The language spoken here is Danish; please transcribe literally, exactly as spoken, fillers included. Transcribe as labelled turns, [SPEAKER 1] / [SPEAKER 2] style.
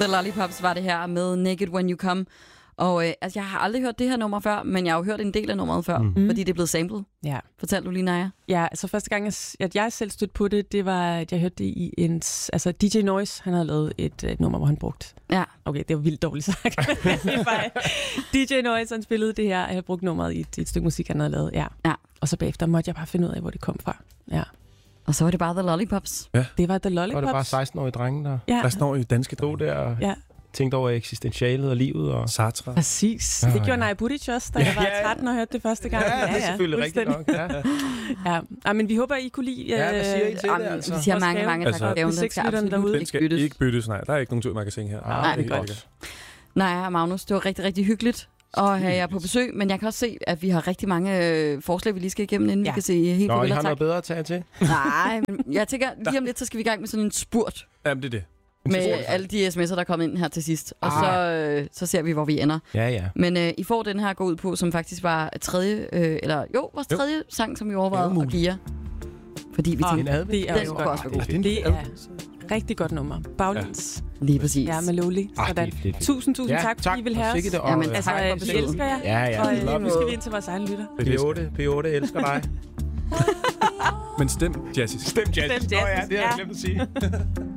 [SPEAKER 1] The Lollipops var det her med Naked When You Come. Og øh, altså, jeg har aldrig hørt det her nummer før, men jeg har jo hørt en del af nummeret før, mm. fordi det er blevet samlet.
[SPEAKER 2] Ja.
[SPEAKER 1] Fortæl du lige, Naja.
[SPEAKER 2] Ja, altså første gang, at jeg selv stødte på det, det var, at jeg hørte det i en... Altså D J Noise, han havde lavet et, et nummer, hvor han brugte...
[SPEAKER 1] Ja.
[SPEAKER 2] Okay, det var vildt dårligt sagt. D J Noise, han spillede det her, og jeg havde brugt nummeret i et, et stykke musik, han havde lavet. Ja. ja. Og så bagefter måtte jeg bare finde ud af, hvor det kom fra. Ja.
[SPEAKER 1] Og så var det bare The Lollipops.
[SPEAKER 3] Ja.
[SPEAKER 2] Det var The Lollipops.
[SPEAKER 3] Og det var bare seksten-årige drenge, der...
[SPEAKER 2] Ja.
[SPEAKER 3] seksten-årige danske drenge. Der og ja. tænkte over eksistentialet og livet og... Sartre.
[SPEAKER 2] Præcis. Ja, det gjorde Naja Budic også, da ja, jeg var tretten og hørte det første gang.
[SPEAKER 3] Ja, ja, det er selvfølgelig ja, rigtigt nok. Ja.
[SPEAKER 2] ja. ja, men vi håber, I kunne lide...
[SPEAKER 3] Ja, hvad siger I til
[SPEAKER 1] øh,
[SPEAKER 3] det, altså?
[SPEAKER 1] Vi siger mange, mange tak.
[SPEAKER 3] Altså,
[SPEAKER 1] Den skal absolut
[SPEAKER 3] derude.
[SPEAKER 1] ikke byttes.
[SPEAKER 3] ikke byttes, nej. Der er ikke nogen tur-magasin her.
[SPEAKER 1] Ah, nej, det er godt. Nej, Magnus, det var rigtig, rigtig hyggeligt at have jer på besøg, men jeg kan også se, at vi har rigtig mange øh, forslag, vi lige skal igennem, inden ja. vi kan se helt
[SPEAKER 3] Nå,
[SPEAKER 1] på
[SPEAKER 3] I har noget bedre at tage til?
[SPEAKER 1] Nej, men jeg tænker, lige om lidt, så skal vi i gang med sådan en spurt.
[SPEAKER 3] Jamen, det er det.
[SPEAKER 1] Med alle de sms'er, der er kommet ind her til sidst. Og
[SPEAKER 3] ah.
[SPEAKER 1] så, øh, så ser vi, hvor vi ender.
[SPEAKER 3] Ja, ja.
[SPEAKER 1] Men øh, I får den her gå ud på, som faktisk var tredje, øh, eller jo, vores tredje jo. sang, som vi overvejede at give jer. Fordi vi tænkte,
[SPEAKER 2] oh, det er
[SPEAKER 1] den skulle også være god.
[SPEAKER 2] Det er rigtig godt nummer. Baglæns.
[SPEAKER 1] Ja. Lige præcis.
[SPEAKER 2] Ja, med Loli. Sådan. Ah, tusind, tusind ja, tak, fordi I vil have os.
[SPEAKER 1] Ja, men altså,
[SPEAKER 2] vi elsker jer.
[SPEAKER 3] Ja, ja.
[SPEAKER 2] Og øh, nu skal vi ind til vores egen lytter.
[SPEAKER 3] P otte, P otte elsker dig.
[SPEAKER 4] Men stem Jazzy.
[SPEAKER 3] Stem Jazzy.
[SPEAKER 2] Stem Jazzy.
[SPEAKER 3] Nå ja, det har jeg glemt at sige.